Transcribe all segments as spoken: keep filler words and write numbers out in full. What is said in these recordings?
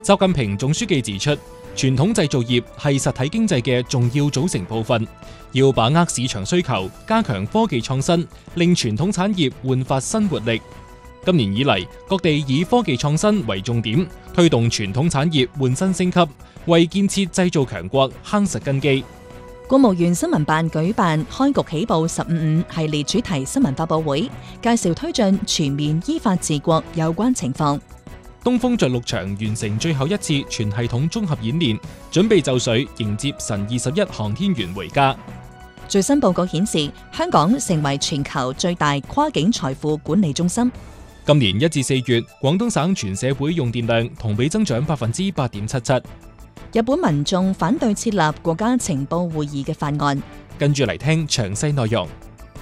習近平總書記指出，傳統製造業係實體經濟嘅重要組成部分，要把握市場需求，加強科技創新，令傳統產業煥發新活力。今年以嚟，各地以科技創新為重點，推動傳統產業換新升級，為建設製造強國夯實根基。 國務院新聞辦舉辦開局起步十五五系列主題新聞發佈會，介紹推進全面依法治國有關情況。 東風着陸場完成最後一次全系統綜合演練，準備就緒迎接神二十一航天員回家。 最新報告顯示，香港成為全球最大跨境財富管理中心。 今年一至四月，廣東省全社會用電量同比增長百分之八點七七。 日本民眾反對設立國家情報會議嘅法案。 跟住嚟聽詳細內容。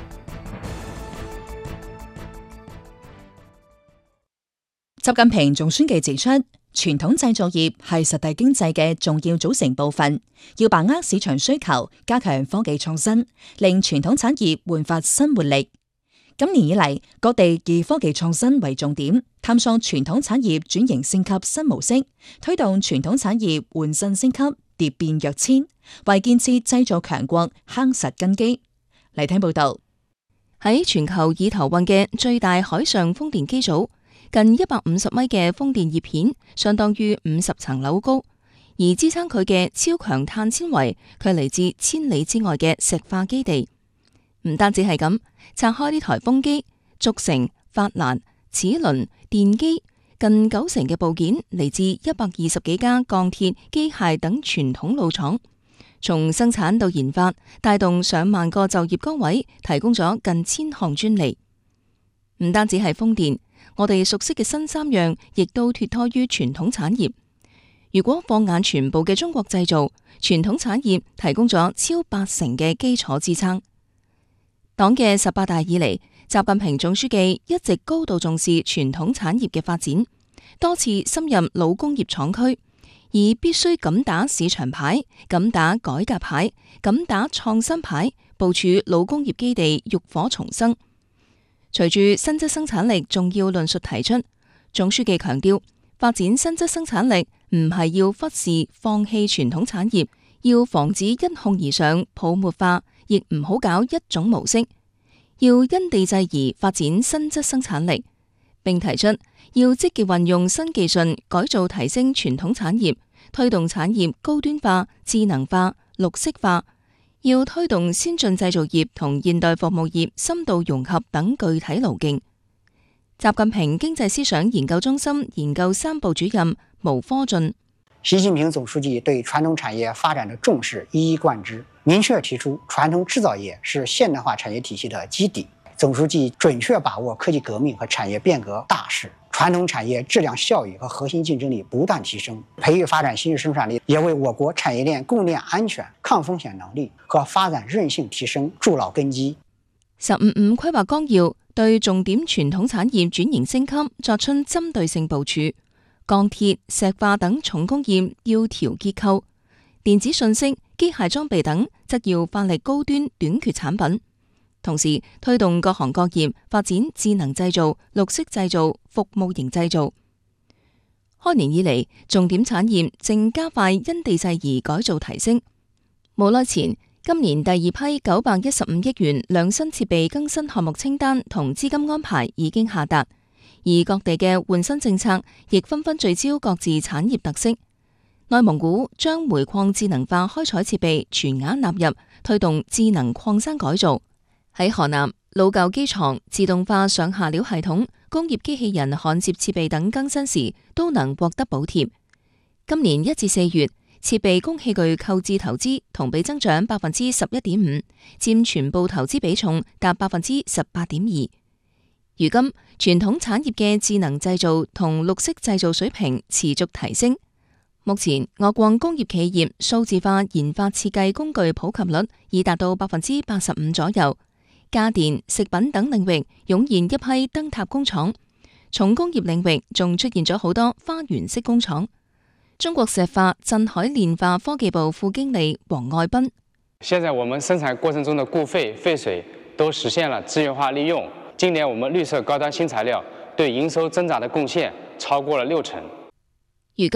習近平總書記指出，傳統製造業係實體經濟嘅重要組成部分，要把握市場需求，加強科技創新，令傳統產業煥發新活力。今年以嚟，各地以科技創新為重點，探索傳統產業轉型升級新模式，推動傳統產業換新升級、蝶變躍遷，為建設製造強國夯實根基。嚟聽報道。 喺全球已投運嘅最大海上風電機組，近一百五十米嘅風電葉片，相當於五十層樓高，而支撐佢嘅超強碳纖維，卻嚟自千里之外嘅石化基地。唔單止係咁，拆開呢台風機，軸承、法蘭、齒輪、電機，近九成嘅部件嚟自一百二十幾家鋼鐵、機械等傳統老廠，從生產到研發，帶動上萬個就業崗位，提供咗近千項專利。唔單止係風電，我哋熟悉嘅新三樣亦都脫胎於傳統產業。如果放眼全部嘅中國製造，傳統產業提供咗超八成嘅基礎支撐。黨嘅十八大以嚟，習近平總書記一直高度重視傳統產業嘅發展，多次深入老工業廠區，以必須敢打市場牌、敢打改革牌、敢打創新牌，部署老工業基地浴火重生。隨住新質生產力重要論述提出，總書記強調，發展新質生產力唔係要忽視放棄傳統產業，要防止一哄而上泡沫化，亦唔好搞一種模式，要因地制宜發展新質生產力，並提出要積極運用新技術改造提升傳統產業，推動產業高端化、智能化、綠色化，要推動先進製造業同現代服務業深度融合等具體路徑。習近平經濟思想研究中心研究三部主任毛科進， 習近平總書記對傳統產業發展的重視一以貫之，明確提出傳統製造業是現代化產業體系的基底。總書記準確把握科技革命和產業變革大勢，傳統產業質量效益和核心競爭力不斷提升，培育發展新質生產力，也為我國產業鏈供應鏈安全、抗風險能力和發展韌性提升築牢根基。 十五五規劃綱要對重點傳統產業轉型升級作出針對性部署，鋼鐵、石化等重工業要調結構，電子信息、機械裝備等則要發力高端短缺產品，同時推動各行各業發展智能製造、綠色製造、服務型製造。開年以嚟，重點產業正加快因地制宜改造提升。冇耐前，今年第二批九百一十五億元兩新設備更新項目清單同資金安排已經下達，而各地嘅換新政策亦紛紛聚焦各自產業特色。內蒙古將煤礦智能化開採設備全額納入，推動智能礦山改造。喺河南，老舊機床自動化上下料系統、工業機器人焊接設備等更新時都能獲得補貼。今年一至四月，設備工器具購置投資同比增長百分之十一點五，佔全部投資比重達百分之十八點二。如今，傳統產業嘅智能製造同綠色製造水平持續提升。目前，我國工業企業數字化研發設計工具普及率已達到百分之八十五左右。家電、食品等領域湧現一批燈塔工廠，重工業領域仲出現咗好多花園式工廠。中國石化鎮海煉化科技部副經理黃愛斌： 現在我們生產過程中的固廢廢水都實現了資源化利用。今年我們綠色高端新材料對營收增長的貢獻超過了六成。 如今，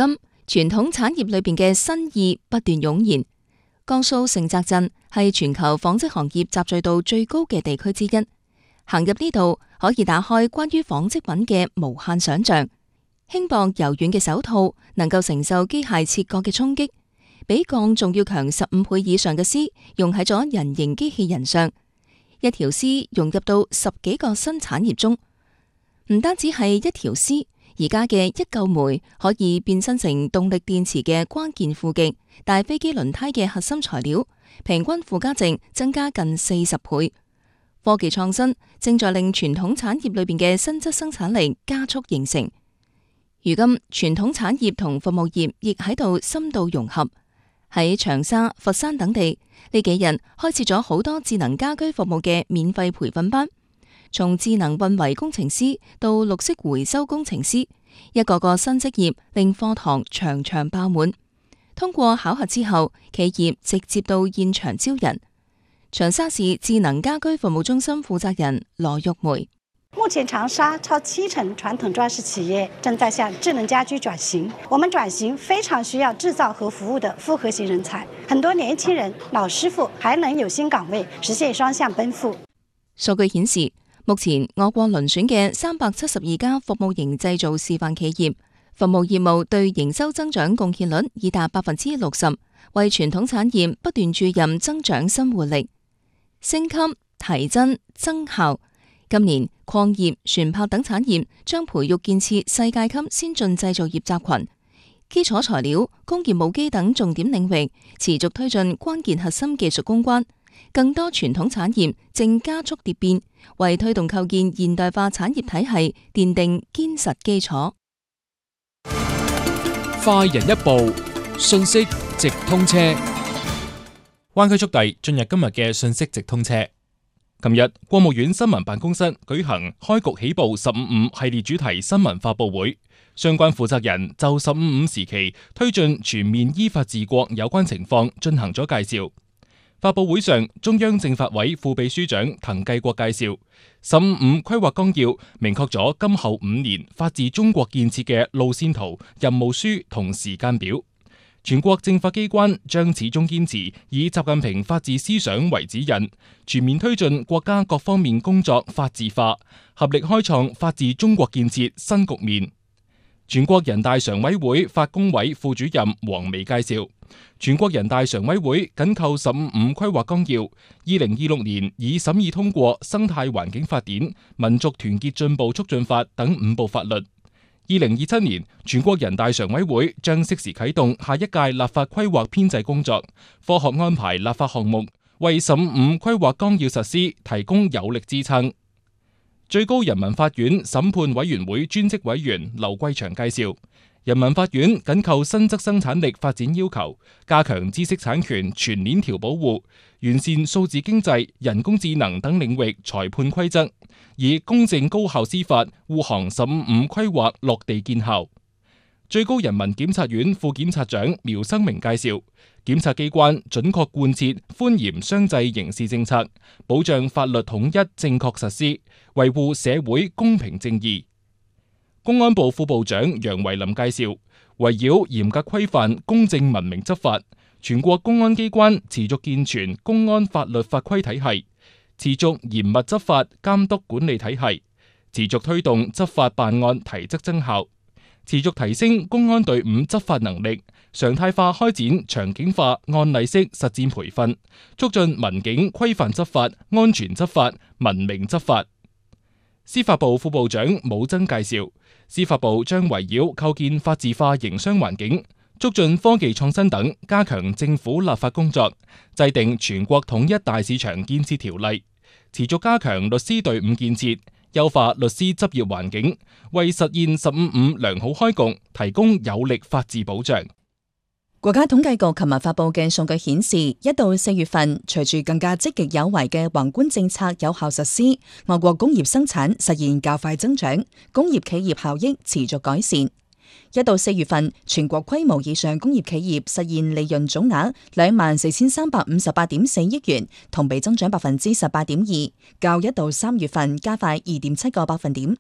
傳統產業裏邊嘅新意不斷湧現。江蘇盛澤鎮係全球紡織行業集聚度最高嘅地區之一，行入呢度可以打開關於紡織品嘅無限想象。輕薄柔軟嘅手套能夠承受機械切割嘅衝擊，比鋼仲要強十五倍以上嘅絲用喺咗人形機器人上，一條絲融入到十幾個新產業中。唔單止係一條絲，而家嘅一嚿煤可以變身成動力電池嘅關鍵負極，大飛機輪胎嘅核心材料，平均附加值增加近四十倍。科技創新正在令傳統產業裏邊嘅新質生產力加速形成。如今，傳統產業同服務業亦喺度深度融合。喺長沙、佛山等地，呢幾日開設咗好多智能家居服務嘅免費培訓班。從智能運維工程師到綠色回收工程師，一個個新職業令課堂場場爆滿。通過考核之後，企業直接到現場招人。長沙市智能家居服務中心負責人羅玉梅： 目前長沙超七成傳統裝飾企業正在向智能家居轉型，我們轉型非常需要製造和服務的複合型人才，很多年輕人、老師傅還能有新崗位，實現雙向奔赴。 數據顯示，目前我國遴選嘅三百七十二家服務型製造示範企業，服務業務對營收增長貢獻率已達百分之六十，為傳統產業不斷注入增長新活力，升級、提增、增效。今年礦業、船舶等產業將培育建設世界級先進製造業集群，基礎材料、工業母機等重點領域持續推進關鍵核心技術攻關。更多傳統產業正加速蝶變，為推動構建現代化產業體系奠定堅實基礎。 快人一步，信息直通車。灣區速遞進入今日嘅信息直通車。琴日，國務院新聞辦公室舉行開局起步十五五系列主題新聞發佈會，相關負責人就十五五時期推進全面依法治國有關情況進行咗介紹。發佈會上，中央政法委副秘書長滕繼國介紹，十五五規劃綱要明確咗今後五年法治中國建設嘅路線圖、任務書同時間表。全國政法機關將始終堅持以習近平法治思想為指引，全面推進國家各方面工作法治化，合力開創法治中國建設新局面。全國人大常委會法工委副主任黃薇介紹，全國人大常委會緊扣十五五規劃綱要，二零二六年已審議通過《生態環境法典》、《民族團結進步促進法》等五部法律。二零二七年，全國人大常委會將適時啟動下一屆立法規劃編制工作，科學安排立法項目，為十五五規劃綱要實施提供有力支撐。最高人民法院審判委員會專職委員劉桂祥介紹，人民法院緊扣新質生產力發展要求，加強知識產權全鏈條保護，完善數字經濟、人工智能等領域裁判規則，以公正高效司法護航十五五規劃落地見效。最高人民檢察院副檢察長苗生明介紹，檢察機關準確貫徹寬嚴相濟刑事政策，保障法律統一正確實施，維護社會公平正義。公安部副部長楊維林介紹，圍繞嚴格規範公正文明執法，全國公安機關持續健全公安法律法規體系，持續嚴密執法監督管理體系，持續推動執法辦案提質增效，持續提升公安隊伍執法能力，常態化開展場景化案例式實戰培訓，促進民警規範執法、安全執法、文明執法。司法部副部長武增介紹，司法部將圍繞構建法治化營商環境，促進科技創新等，加強政府立法工作，制定全國統一大市場建設條例，持續加強律師隊伍建設，優化律師執業環境，為實現十五五良好開局提供有力法治保障。 國家統計局琴日發佈嘅數據顯示，一到四月份，隨住更加積極有為嘅宏觀政策有效實施，我國工業生產實現較快增長，工業企業效益持續改善。一到四月份，全國規模以上工業企業實現利潤總額兩萬四千三百五十八點四億元，同比增長百分之十八點二，較一到三月份加快二點七個百分點。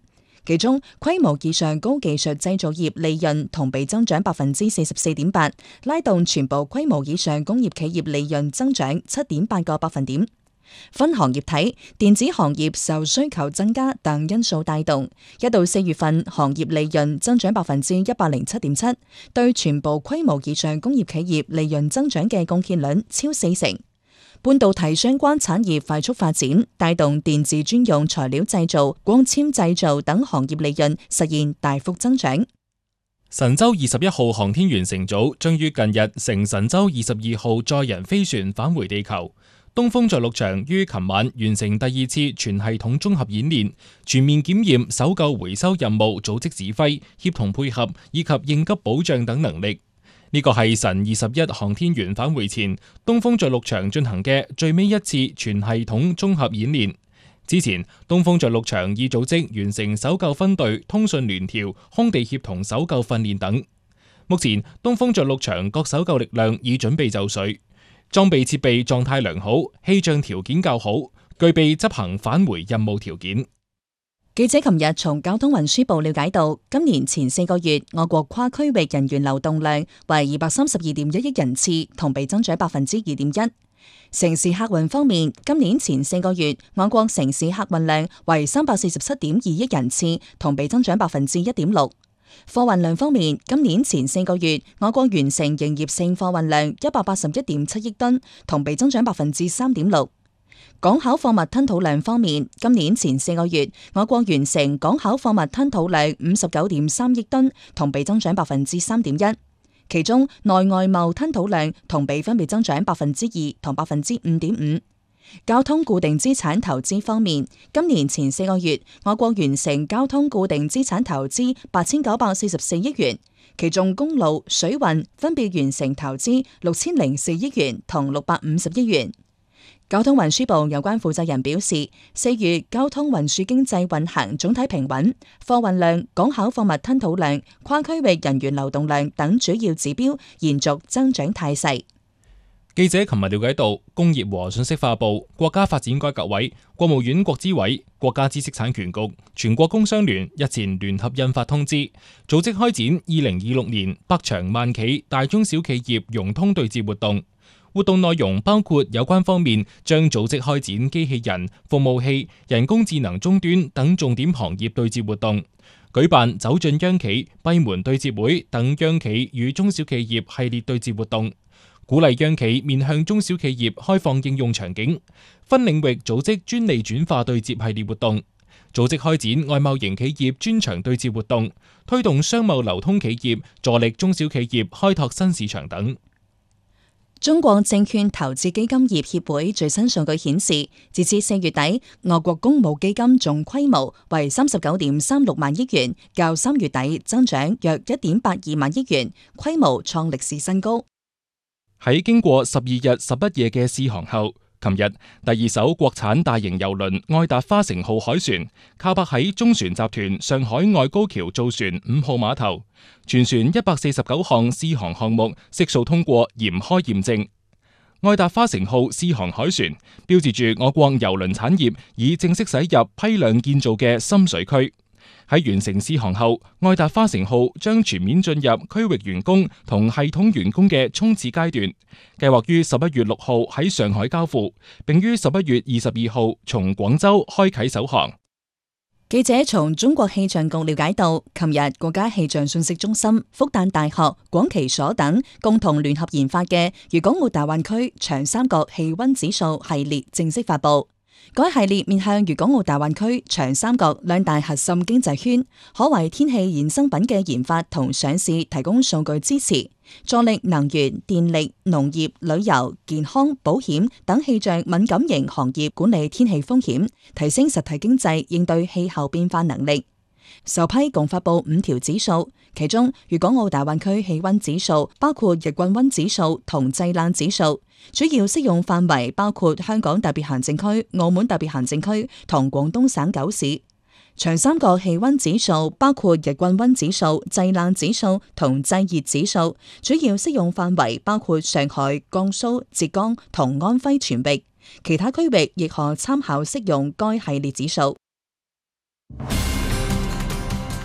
其中規模以上高技術製造業利潤同比增長百分之四十四點八，拉動全部規模以上工業企業利潤增長七點八個百分點。分行業睇，電子行業受需求增加等因素帶動，一到四月份行業利潤增長百分之一百零七點七，對全部規模以上工業企業利潤增長嘅貢獻率超四成。半導體相關產業快速發展，帶動電子專用材料製造、光纖製造等行業利潤實現大幅增長。 神舟二十一號航天員乘組將於近日乘神舟二十二號載人飛船返回地球。東風着陸場於琴晚完成第二次全系統綜合演練，全面檢驗搜救回收任務組織指揮、協同配合以及應急保障等能力。呢個係神二十一航天員返回前，東風着陸場進行嘅最尾一次全系統綜合演練。之前，東風着陸場已組織完成搜救分隊通訊聯調、空地協同搜救訓練等。目前，東風着陸場各搜救力量已準備就緒。裝備設備狀態良好，氣象條件較好，具備執行返回任務條件。 記者琴日從交通運輸部了解到，今年前四個月我國跨區域人員流動量為二百三十二點一億人次，同比增長百分之二點一。城市客運方面，今年前四個月我國城市客運量為三百四十七點二億人次，同比增長百分之一點六。貨運量方面，今年前四個月我國完成營業性貨運量一百八十一點七億噸，同比增長百分之三點六。港口貨物吞吐量方面，今年前四個月我國完成港口貨物吞吐量五十九點三億噸，同比增長百分之三點一。其中內外貿吞吐量同比分別增長百分之二同百分之五點五。交通固定資產投資方面，今年前四個月我國完成交通固定資產投資八千九百四十四億元，其中公路、水運分別完成投資六千零四億元同六百五十億元。交通運輸部有關負責人表示，四月交通運輸經濟運行總體平穩，貨運量、港口貨物吞吐量、跨區域人員流動量等主要指標延續增長態勢。 記者琴日了解到，工業和信息化部、國家發展改革委、國務院國資委、國家知識產權局、全國工商聯日前聯合印發通知，組織開展二零二六年百場萬企大中小企業融通對接活動。活動內容包括有關方面將組織開展機器人、服務器、人工智能終端等重點行業對接活動，舉辦走進央企、閉門對接會等央企與中小企業系列對接活動。鼓勵央企面向中小企業開放應用場景，分領域組織專利轉化對接系列活動，組織開展外貿型企業專場對接活動，推動商貿流通企業助力中小企業開拓新市場等。 中國證券投資基金業協會最新數據顯示，截至四月底，我國公募基金總規模為三十九點三六萬億元，較三月底增長約一點八二萬億元，規模創歷史新高。 喺經過十二日十一夜嘅試航後，琴日第二艘國產大型郵輪愛達花城號海船靠泊喺中船集團上海外高橋造船五號碼頭，全船一百四十九項試航項目悉數通過嚴開驗證。愛達花城號試航海船標誌住我國郵輪產業已正式駛入批量建造嘅深水區。喺完成試航後，愛達花城號將全面進入區域員工同系統員工嘅衝刺階段，計劃於十一月六號喺上海交付，並於十一月二十二號從廣州開啟首航。 記者從中國氣象局了解到，琴日國家氣象信息中心、復旦大學、廣期所等共同聯合研發嘅粵港澳大灣區長三角氣溫指數系列正式發佈。該系列面向粵港澳大灣區長三角兩大核心經濟圈，可為天氣衍生品嘅研發同上市提供數據支持，助力能源、電力、農業、旅遊、健康、保險等氣象敏感型行業管理天氣風險，提升實體經濟應對氣候變化能力。首批共發佈五條指數，其中粵港澳大灣區氣溫指數包括日均溫指數同製冷指數，主要適用範圍包括香港特別行政區、澳門特別行政區同廣東省九市。長三角氣溫指數包括日均溫指數、製冷指數同製熱指數，主要適用範圍包括上海、江蘇、浙江同安徽全域，其他區域亦可參考適用該系列指數。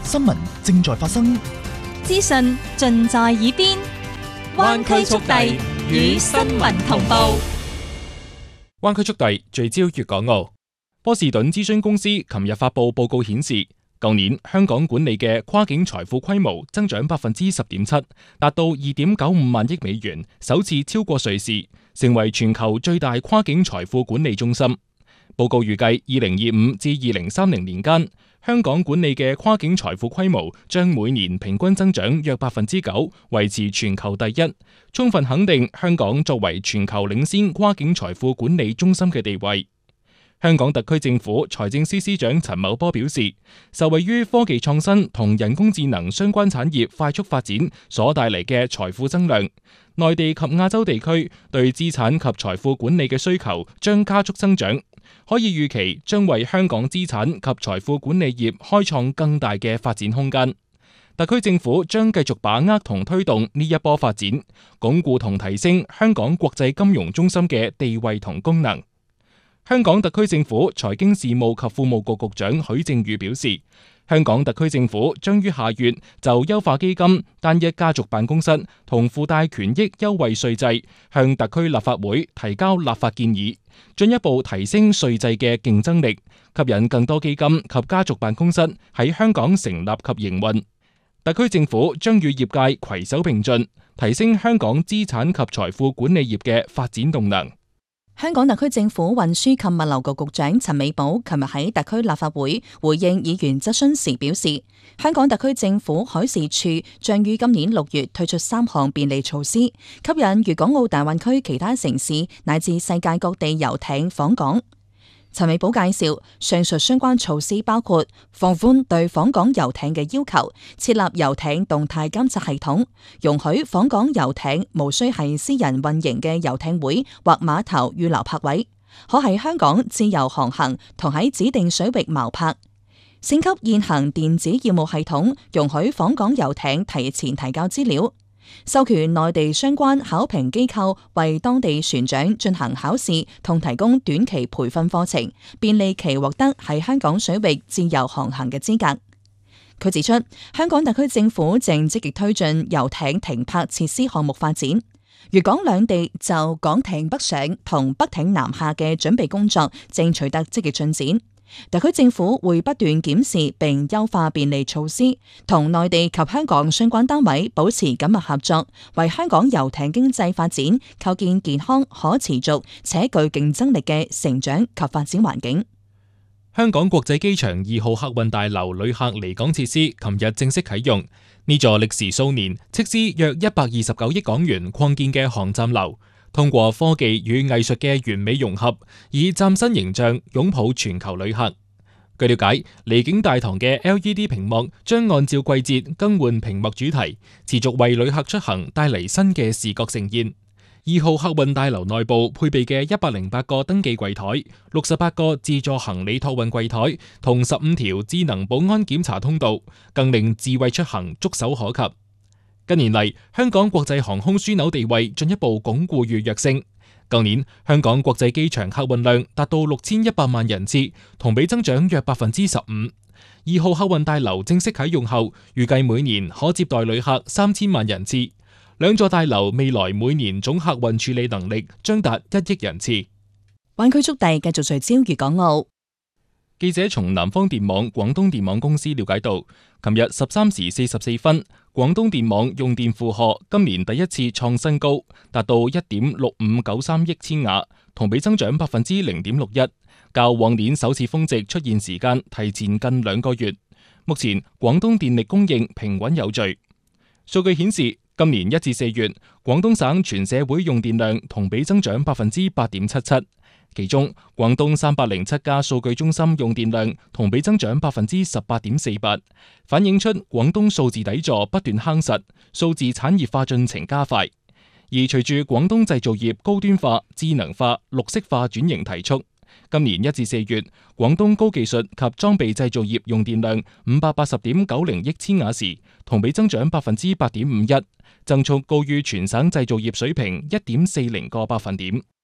新聞正在發生， 資訊盡在耳邊，灣區速遞與新聞同步。 灣區速遞聚焦粵港澳。波士頓諮詢公司琴日發布報告顯示，舊年香港管理嘅跨境財富規模增長百分之十點七，達到二點九五萬億美元，首次超過瑞士，成為全球最大跨境財富管理中心。報告預計二零二五至二零三零年間，香港管理嘅跨境財富規模將每年平均增長約百分之九，維持全球第一，充分肯定香港作為全球領先跨境財富管理中心嘅地位。香港特區政府財政司司長陳茂波表示，受惠於科技創新同人工智能相關產業快速發展所帶嚟嘅財富增量，內地及亞洲地區對資產及財富管理嘅需求將加速增長，可以預期將為香港資產及財富管理業開創更大嘅發展空間。特區政府將繼續把握同推動呢一波發展，鞏固同提升香港國際金融中心嘅地位同功能。香港特區政府財經事務及庫務局局長許正宇表示，香港特區政府將於下月就優化基金單一家族辦公室同附帶權益優惠稅制向特區立法會提交立法建議，進一步提升稅制嘅競爭力，吸引更多基金及家族辦公室喺香港成立及營運。特區政府將與業界攜手並進，提升香港資產及財富管理業嘅發展動能。 香港特區政府運輸及物流局局長陳美寶琴日喺特區立法會回應議員質詢時表示，香港特區政府海事處將於今年六月推出三項便利措施，吸引粵港澳大灣區其他城市乃至世界各地遊艇訪港。陳美寶介紹，上述相關措施包括放寬對訪港遊艇嘅要求，設立遊艇動態監察系統，容許訪港遊艇無需係私人運營嘅遊艇會或碼頭預留泊位，可喺香港自由航行同喺指定水域錨泊。升級現行電子業務系統，容許訪港遊艇提前提交資料。授權內地相關考評機構為當地船長進行考試同提供短期培訓課程，便利其獲得喺香港水域自由航行嘅資格。佢指出，香港特區政府正積極推進遊艇停泊設施項目發展，粵港兩地就港艇北上同北艇南下嘅準備工作正取得積極進展。特區政府會不斷檢視並優化便利措施，同內地及香港相關單位保持緊密合作，為香港遊艇經濟發展構建健康、可持續且具競爭力嘅成長及發展環境。 香港國際機場二號客運大樓旅客離港設施琴日正式啟用，呢座歷時數年、斥資約一百二十九億港元擴建嘅航站樓，通過科技與藝術嘅完美融合，以嶄新形象擁抱全球旅客。據了解，離境大堂嘅 L E D 屏幕將按照季節更換屏幕主題，持續為旅客出行帶嚟新嘅視覺盛宴。二號客運大樓內部配備嘅一百零八個登記櫃台、六十八個自助行李託運櫃台同十五條智能保安檢查通道，更令智慧出行觸手可及。近年嚟，香港國際航空樞紐地位進一步鞏固與躍升。舊年香港國際機場客運量達到六千一百萬人次，同比增長約百分之十五。二號客運大樓正式啟用後，預計每年可接待旅客三千萬人次。兩座大樓未來每年總客運處理能力將達一億人次。 灣區速遞繼續聚焦粵港澳。 記者從南方電網廣東電網公司了解到，琴日十三時四十四分，廣東電網用電負荷今年第一次創新高，達到一點六五九三億千瓦，同比增長百分之零點六一，較往年首次峰值出現時間提前近兩個月。目前廣東電力供應平穩有序。數據顯示，今年一至四月，廣東省全社會用電量同比增長百分之八點七七。其中，廣東三百零七家數據中心用電量同比增長百分之十八點四八，反映出廣東數字底座不斷夯實，數字產業化進程加快。而隨住廣東製造業高端化、智能化、綠色化轉型提速，今年一至四月，廣東高技術及裝備製造業用電量五百八十點九零億千瓦時，同比增長百分之八點五一，增速高於全省製造業水平一點四零個百分點。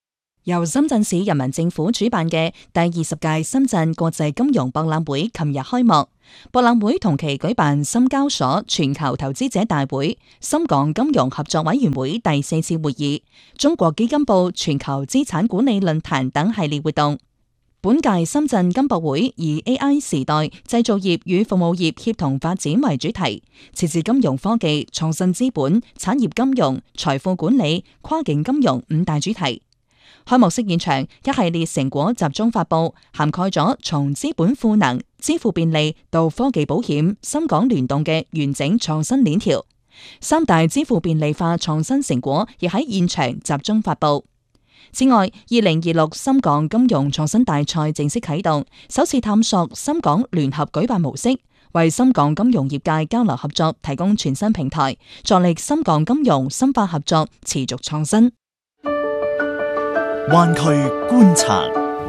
由深圳市人民政府主辦嘅第二十屆深圳國際金融博覽會琴日開幕。博覽會同期舉辦深交所全球投資者大會、深港金融合作委員會第四次會議、中國基金部全球資產管理論壇等系列活動。本屆深圳金博會以 A I 時代製造業與服務業協同發展為主題，設置金融科技、創新資本、產業金融、財富管理、跨境金融五大主題。開幕式現場一系列成果集中發佈，涵蓋咗從資本賦能、支付便利到科技保險、深港聯動嘅完整創新鏈條。三大支付便利化創新成果亦喺現場集中發佈。此外，二零二六深港金融創新大賽正式啟動，首次探索深港聯合舉辦模式，為深港金融業界交流合作提供全新平台，助力深港金融深化合作，持續創新。 灣區觀察。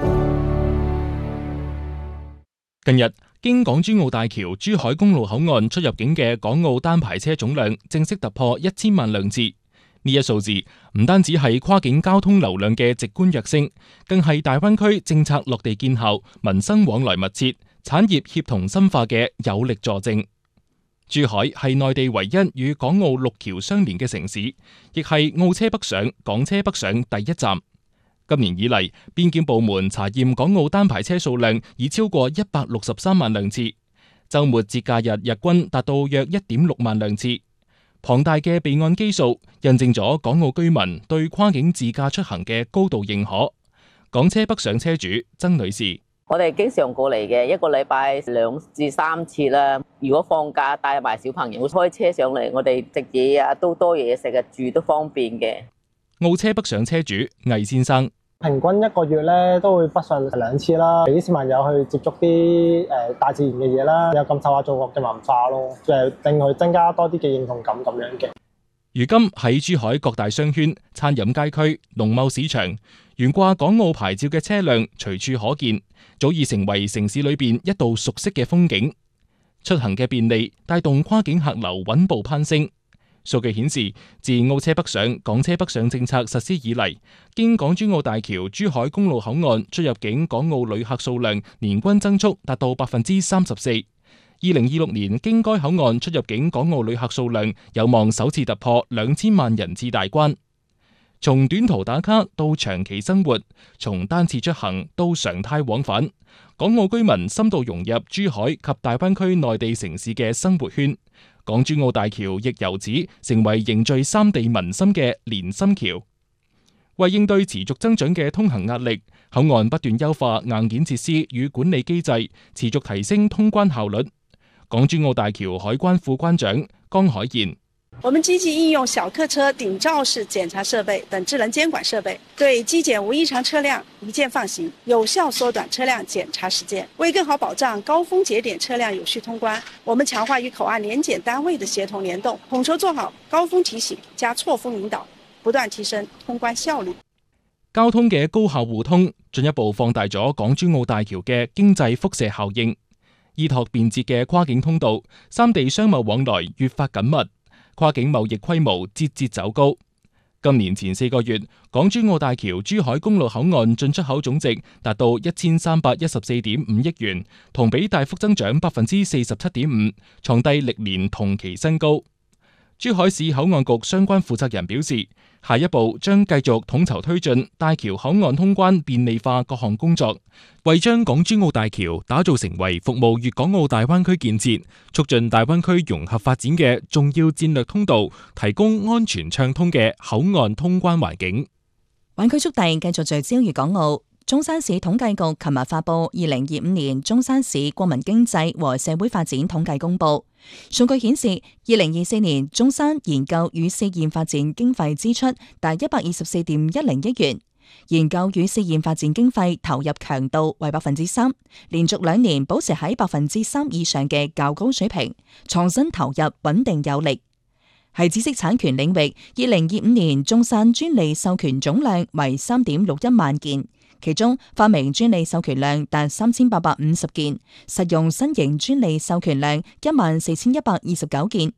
近日，經港珠澳大橋珠海公路口岸出入境嘅港澳單牌車總量正式突破一千萬輛次。呢一數字唔單止係跨境交通流量嘅直觀躍升，更係大灣區政策落地見效、民生往來密切、產業協同深化嘅有力佐證。珠海係內地唯一與港澳陸橋相連嘅城市，亦係澳車北上、港車北上第一站。今年以嚟，邊檢部門查驗港澳單牌車數量已超過一百六十三萬輛次，週末節假日日均達到約一點六萬輛次。龐大嘅備案基數印證咗港澳居民對跨境自駕出行嘅高度認可。港車北上車主曾女士： 我哋經常過嚟嘅，一個禮拜兩至三次啦。如果放假帶埋小朋友開車上嚟，我哋食嘢啊都多嘢食嘅，住都方便嘅。 澳車北上車主魏先生： 平均一個月咧都會北上兩次啦，俾小朋友去接觸啲誒大自然嘅嘢啦，有感受下祖國嘅文化咯，就係令佢增加多啲嘅認同感咁樣嘅。 如今喺珠海各大商圈、餐飲街區、農貿市場，懸掛港澳牌照嘅車輛隨處可見，早已成為城市裏邊一道熟悉嘅風景。出行嘅便利帶動跨境客流穩步攀升。數據顯示，自澳車北上、港車北上政策實施以嚟，經港珠澳大橋珠海公路口岸出入境港澳旅客數量年均增速達到百分之三十四。二零二六年經該口岸出入境港澳旅客數量有望首次突破兩千萬人次大關。從短途打卡到長期生活，從單次出行到常態往返，港澳居民深度融入珠海及大灣區內地城市嘅生活圈。港珠澳大橋亦由此成為凝聚三地民心嘅連心橋。為應對持續增長嘅通行壓力，口岸不斷優化硬件設施與管理機制，持續提升通關效率。港珠澳大橋海關副關長江海燕： 我們積極應用小客車頂罩式檢查設備等智能監管設備，對機檢無異常車輛一鍵放行，有效縮短車輛檢查時間。為更好保障高峰節點車輛有序通關，我們強化與口岸聯檢單位的協同聯動，統籌做好高峰提醒加錯峰引導，不斷提升通關效率。 交通嘅高效互通，進一步放大咗港珠澳大橋嘅經濟輻射效應。依託便捷嘅跨境通道，三地商貿往來越發緊密，跨境貿易規模節節走高。今年前四個月，港珠澳大橋珠海公路口岸進出口總值達到一千三百一十四點五億元，同比大幅增長百分之四十七點五，創低歷年同期新高。珠海市口岸局相關負責人表示，下一步將繼續統籌推進大橋口岸通關便利化各項工作，為將港珠澳大橋打造成為服務粵港澳大灣區建設、促進大灣區融合發展嘅重要戰略通道，提供安全暢通嘅口岸通關環境。 灣區速遞繼續聚焦粵港澳。中山市統計局琴日發布二零二五年中山市國民經濟和社會發展統計公布，數據顯示，二零二四年中山研究與試驗發展經費支出達一百二十四點一零億元，研究與試驗發展經費投入強度為百分之三，連續兩年保持喺百分之三以上嘅較高水平，創新投入穩定有力。係知識產權領域，二零二五年中山專利授權總量為三點六一萬件。其中發明專利授權量達三千八百五十件，實用新型專利授權量一萬四千一百二十九件。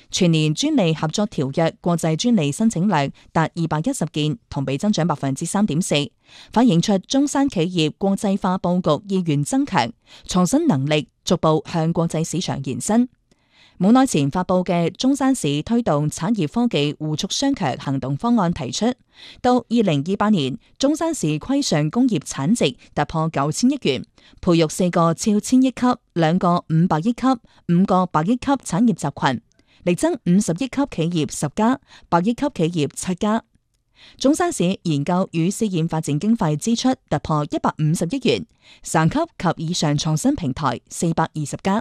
全年專利合作條約國際專利申請量達二百一十件，同比增長百分之三點四，反映出中山企業國際化佈局意願增強，創新能力逐步向國際市場延伸。冇耐前發布嘅中山市推動產業科技互促雙強行動方案提出，到二零二八年，中山市規上工業產值突破九千億元，培育四個超千億級、兩個五百億級、五個百億級產業集群，力爭五十億級企業十家、百億級企業七家。中山市研究與試驗發展經費支出突破一百五十億元，省級及以上創新平台四百二十家。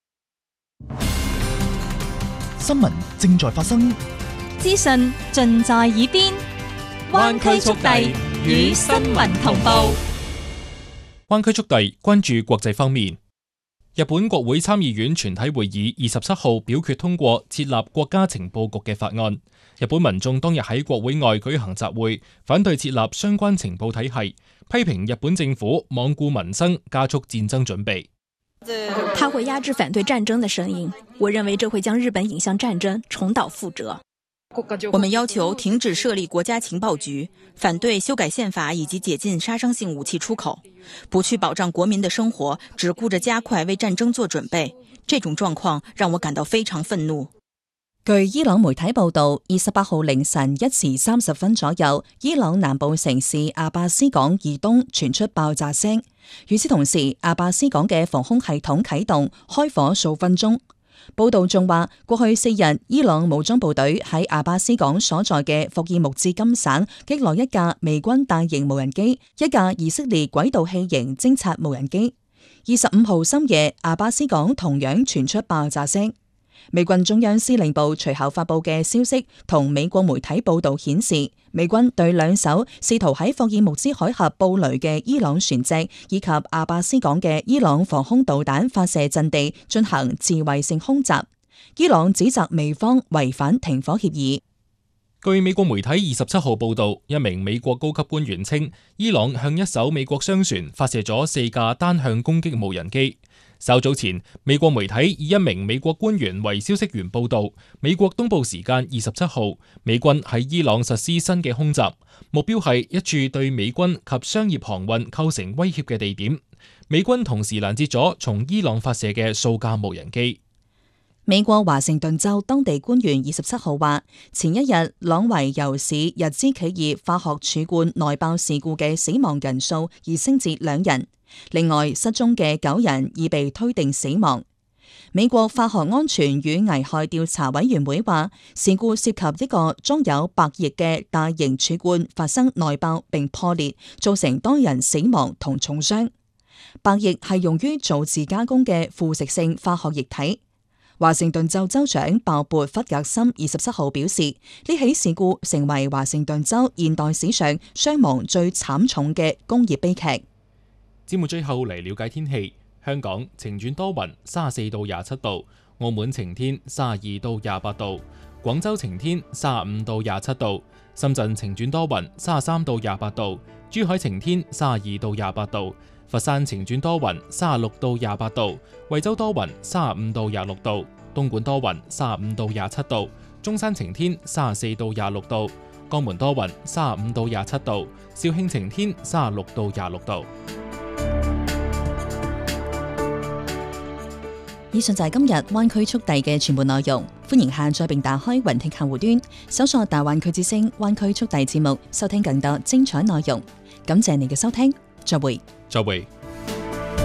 新聞正在發生， 資訊盡在耳邊，灣區速遞與新聞同步。 灣區速遞關注國際方面，日本國會參議院全體會議二十七號表決通過設立國家情報局嘅法案。日本民眾當日喺國會外舉行集會，反對設立相關情報體系，批評日本政府罔顧民生，加速戰爭準備。 他會壓制反對戰爭的聲音，我認為這會將日本引向戰爭，重蹈覆轍。 我們要求停止設立國家情報局，反對修改憲法以及解禁殺傷性武器出口，不去保障國民的生活，只顧着加快為戰爭做準備。這種狀況讓我感到非常憤怒。 據伊朗媒體報道，二十八號凌晨一時三十分左右，伊朗南部城市阿巴斯港以東傳出爆炸聲。與此同時，阿巴斯港嘅防空系統啟動，開火數分鐘。報道仲話，過去四日，伊朗武裝部隊喺阿巴斯港所在嘅霍爾木茲金省擊落一架美軍大型無人機，一架以色列軌道器型偵察無人機。二十五號深夜，阿巴斯港同樣傳出爆炸聲。美軍中央司令部隨後發布嘅消息同美國媒體報道顯示，美軍對兩艘試圖喺霍爾木茲海峽布雷嘅伊朗船隻以及阿巴斯港嘅伊朗防空導彈發射陣地進行自衛性空襲。伊朗指責美方違反停火協議。 據美國媒體二十七號報道，一名美國高級官員稱，伊朗向一艘美國商船發射咗四架單向攻擊無人機。稍早前，美國媒體以一名美國官員為消息源報道，美國東部時間二十七號，美軍喺伊朗實施新嘅空襲，目標係一處對美軍及商業航運構成威脅嘅地點。美軍同時攔截咗從伊朗發射嘅數架無人機。 美國華盛頓州當地官員二十七號話，前一日朗維尤市日資企業化學儲罐內爆事故嘅死亡人數已升至兩人。另外，失蹤嘅九人已被推定死亡。美國化學安全與危害調查委員會話，事故涉及一個裝有白液嘅大型儲罐發生內爆並破裂，造成多人死亡同重傷。白液係用於造字加工嘅腐蝕性化學液體。華盛頓州州長鮑勃弗格森二十七號表示，呢起事故成為華盛頓州現代史上傷亡最慘重嘅工業悲劇。 節目最後嚟了解天氣，香港晴轉多雲，三十四到廿七度；澳門晴天，三十二到廿八度；廣州晴天，三十五到廿七度；深圳晴轉多雲，三十三到廿八度；珠海晴天，三十二到廿八度；佛山晴轉多雲，三十六到廿八度；惠州多雲，三十五到廿六度；東莞多雲，三十五到廿七度；中山晴天，三十四到廿六度；江門多雲，三十五到廿七度；肇慶晴天，三十六到廿六度。 以上就係今日灣區速遞嘅全部內容，歡迎下載並打開雲聽客戶端，搜索大灣區之聲灣區速遞節目，收聽更多精彩內容。感謝你嘅收聽，再會。 再會。